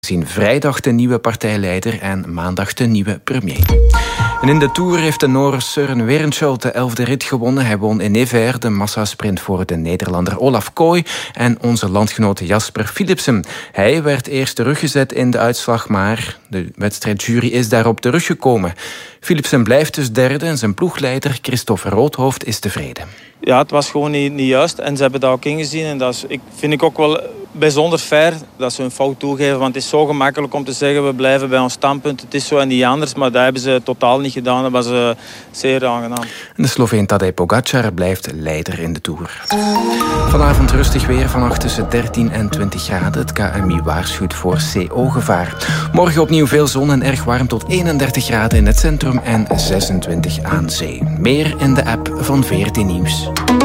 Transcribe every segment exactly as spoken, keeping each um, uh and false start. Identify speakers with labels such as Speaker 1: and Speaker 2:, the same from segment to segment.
Speaker 1: Zien vrijdag de nieuwe partijleider en maandag de nieuwe premier. En in de Tour heeft de Noor Søren Werenskjold de elfde rit gewonnen. Hij won in Nevers de massasprint voor de Nederlander Olaf Kooi en onze landgenoot Jasper Philipsen. Hij werd eerst teruggezet in de uitslag, maar de wedstrijdjury is daarop teruggekomen. Philipsen blijft dus derde en zijn ploegleider Christophe Roodhoofd is tevreden.
Speaker 2: Ja, het was gewoon niet, niet juist en ze hebben dat ook ingezien. En dat is, ik, vind ik ook wel bijzonder fair dat ze hun fout toegeven. Want het is zo gemakkelijk om te zeggen, we blijven bij ons standpunt. Het is zo en niet anders, maar dat hebben ze totaal niet gedaan. Dat was uh, zeer aangenaam.
Speaker 1: De Sloveen Tadej Pogacar blijft leider in de Tour. Vanavond rustig weer, vannacht tussen dertien en twintig graden. Het K M I waarschuwt voor C O-gevaar. Morgen opnieuw veel zon en erg warm tot eenendertig graden in het centrum en zesentwintig aan zee. Meer in de app van V R T Nieuws.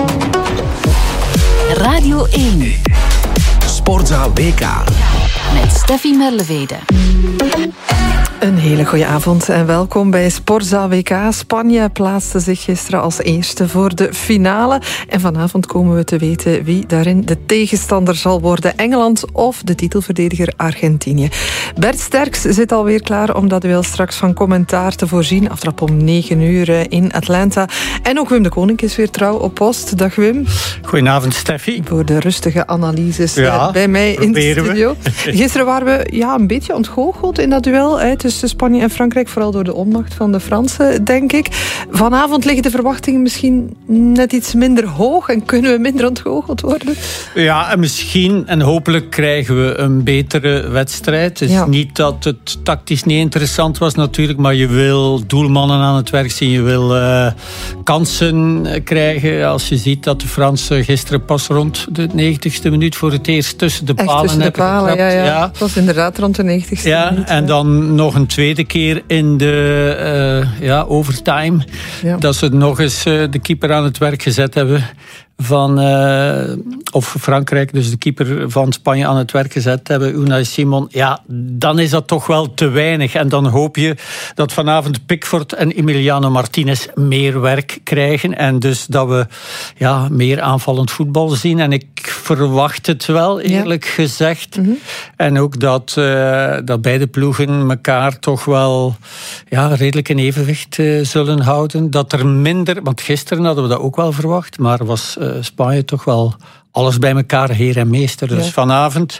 Speaker 3: Radio één.
Speaker 4: Sportzaal W K.
Speaker 3: Met Steffi Merlevede.
Speaker 5: Een hele goede avond en welkom bij Sportzaal W K. Spanje plaatste zich gisteren als eerste voor de finale. En vanavond komen we te weten wie daarin de tegenstander zal worden. Engeland of de titelverdediger Argentinië. Bert Sterks zit alweer klaar om dat duel straks van commentaar te voorzien. Aftrap om negen uur in Atlanta. En ook Wim de Koning is weer trouw op post. Dag Wim.
Speaker 6: Goedenavond Steffi.
Speaker 5: Voor de rustige analyses
Speaker 6: ja,
Speaker 5: bij mij in de studio.
Speaker 6: We.
Speaker 5: Gisteren waren we ja, een beetje ontgoocheld in dat duel hè, tussen Spanje en Frankrijk, vooral door de onmacht van de Fransen, denk ik. Vanavond liggen de verwachtingen misschien net iets minder hoog en kunnen we minder ontgoocheld worden?
Speaker 6: Ja, en misschien en hopelijk krijgen we een betere wedstrijd. Het is ja. niet dat het tactisch niet interessant was natuurlijk, maar je wil doelmannen aan het werk zien, je wil uh, kansen krijgen. Als je ziet dat de Fransen gisteren pas rond de negentigste minuut voor het eerst tussen de
Speaker 5: Echt
Speaker 6: palen
Speaker 5: tussen de
Speaker 6: hebben
Speaker 5: palen,
Speaker 6: getrapt.
Speaker 5: ja, ja.
Speaker 6: Ja.
Speaker 5: Het was inderdaad rond de negentigste
Speaker 6: ja,
Speaker 5: minuut.
Speaker 6: En
Speaker 5: ja.
Speaker 6: dan nog een tweede keer in de uh, ja, overtime. Ja. Dat ze nog eens uh, de keeper aan het werk gezet hebben. Van, uh, of Frankrijk, dus de keeper van Spanje aan het werk gezet hebben, Unai Simon. Ja, dan is dat toch wel te weinig. En dan hoop je dat vanavond Pickford en Emiliano Martinez meer werk krijgen. En dus dat we ja, meer aanvallend voetbal zien. En ik verwacht het wel, eerlijk ja. gezegd. Mm-hmm. En ook dat, uh, dat beide ploegen elkaar toch wel ja, redelijk in evenwicht uh, zullen houden. Dat er minder, want gisteren hadden we dat ook wel verwacht, maar was uh, Spanje toch wel alles bij elkaar, heer en meester. Dus ja. vanavond...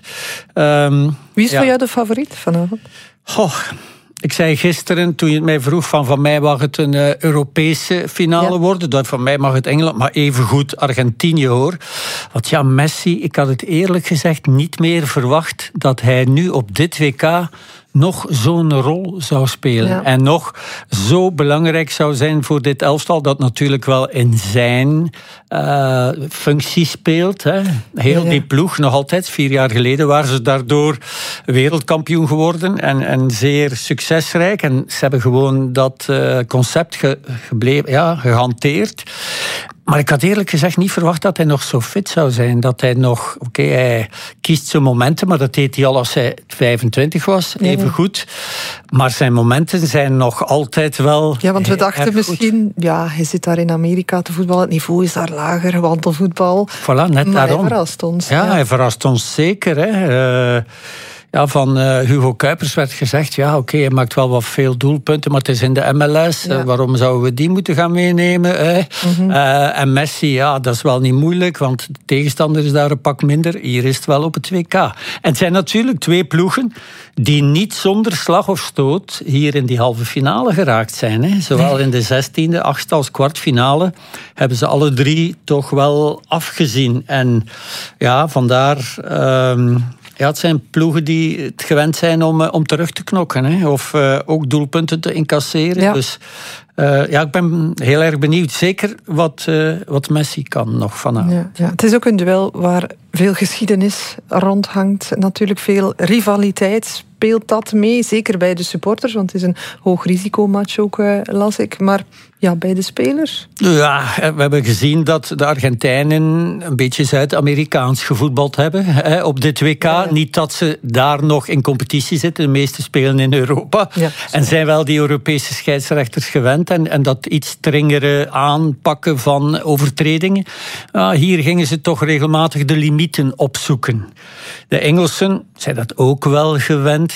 Speaker 6: Um,
Speaker 5: Wie is
Speaker 6: ja.
Speaker 5: voor jou de favoriet vanavond?
Speaker 6: Goh, ik zei gisteren, toen je het mij vroeg, van van mij mag het een uh, Europese finale ja. worden. Dat van mij mag het Engeland, maar evengoed Argentinië hoor. Want ja, Messi, ik had het eerlijk gezegd niet meer verwacht dat hij nu op dit W K nog zo'n rol zou spelen. Ja. En nog zo belangrijk zou zijn voor dit elftal, dat natuurlijk wel in zijn uh, functie speelt. Hè. Heel ja, ja. die ploeg, nog altijd, vier jaar geleden waren ze daardoor wereldkampioen geworden en, en zeer succesrijk. En ze hebben gewoon dat uh, concept ge, gebleven, ja, gehanteerd. Maar ik had eerlijk gezegd niet verwacht dat hij nog zo fit zou zijn. Dat hij nog... Oké, okay, hij kiest zijn momenten, maar dat deed hij al als hij vijfentwintig was. Even ja. goed. Maar zijn momenten zijn nog altijd wel...
Speaker 5: Ja, want we dachten misschien... Goed. Ja, hij zit daar in Amerika te voetballen. Het niveau is daar lager, wandelvoetbal.
Speaker 6: Voilà, net
Speaker 5: maar
Speaker 6: daarom.
Speaker 5: hij verrast ons.
Speaker 6: Ja,
Speaker 5: ja.
Speaker 6: hij verrast ons zeker. Hè. Uh, Ja, van uh, Hugo Kuipers werd gezegd, ja oké, okay, hij maakt wel wat veel doelpunten, maar het is in de M L S. Ja. Uh, waarom zouden we die moeten gaan meenemen? Eh? Mm-hmm. Uh, en Messi, ja, dat is wel niet moeilijk, want de tegenstander is daar een pak minder. Hier is het wel op het W K. En het zijn natuurlijk twee ploegen die niet zonder slag of stoot hier in die halve finale geraakt zijn. Hè? Zowel nee. in de zestiende, achtste als kwartfinale hebben ze alle drie toch wel afgezien. En ja, vandaar... Um, Ja, het zijn ploegen die het gewend zijn om, om terug te knokken. Hè? Of uh, ook doelpunten te incasseren. Ja. Dus uh, ja, ik ben heel erg benieuwd. Zeker wat, uh, wat Messi kan nog vanavond. Ja,
Speaker 5: ja. Het is ook een duel waar veel geschiedenis rondhangt. Natuurlijk veel rivaliteit. Speelt dat mee? Zeker bij de supporters, want het is een hoog risicomatch ook, uh, las ik. Maar Ja, bij de spelers?
Speaker 6: Ja, we hebben gezien dat de Argentijnen een beetje Zuid-Amerikaans gevoetbald hebben hè, op dit W K. Ja. Niet dat ze daar nog in competitie zitten. De meeste spelen in Europa. Ja, en zijn wel die Europese scheidsrechters gewend. En, en dat iets strengere aanpakken van overtredingen. Ja, hier gingen ze toch regelmatig de limieten opzoeken. De Engelsen zijn dat ook wel gewend.